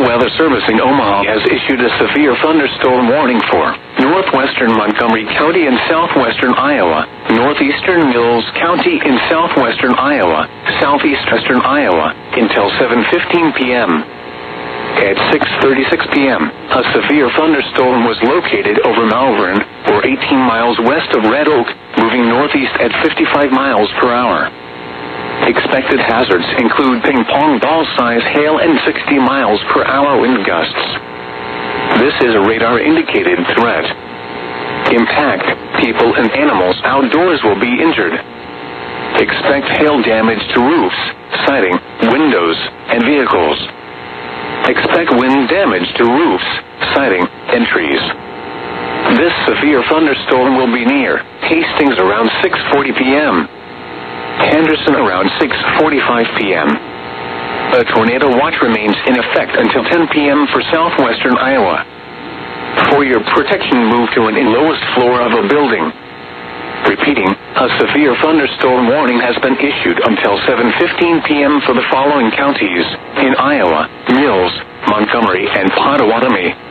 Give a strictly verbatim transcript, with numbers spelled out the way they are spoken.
Weather Service in Omaha has issued a severe thunderstorm warning for northwestern Montgomery County and southwestern Iowa, northeastern Mills County in southwestern Iowa, southeastern Iowa, until seven fifteen p.m. At six thirty-six p.m., a severe thunderstorm was located over Malvern, or eighteen miles west of Red Oak, moving northeast at fifty-five miles per hour. Expected hazards include ping-pong ball-size hail and sixty miles per hour wind gusts. This is a radar-indicated threat. Impact, people and animals outdoors will be injured. Expect hail damage to roofs, siding, windows, and vehicles. Expect wind damage to roofs, siding, and trees. This severe thunderstorm will be near Hastings around six forty p.m. Henderson around six forty-five p.m. A tornado watch remains in effect until ten p.m. for southwestern Iowa. For your protection, move to an lowest floor of a building. Repeating, a severe thunderstorm warning has been issued until seven fifteen p.m. for the following counties in Iowa: Mills, Montgomery, and Pottawatomie.